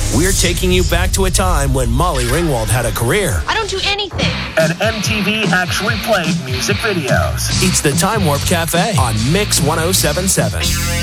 We're taking you back to a time when Molly Ringwald had a career. I don't do anything. And MTV actually played music videos. It's the Time Warp Cafe on Mix 1077.